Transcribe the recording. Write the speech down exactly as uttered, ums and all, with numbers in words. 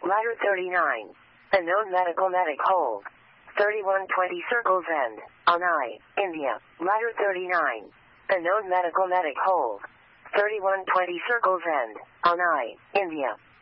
Ladder thirty-nine. Unknown medical medic hold. thirty-one twenty Circles End. Anai, India. Ladder thirty-nine. Unknown medical medic hold. thirty-one twenty Circles End. Anai, India.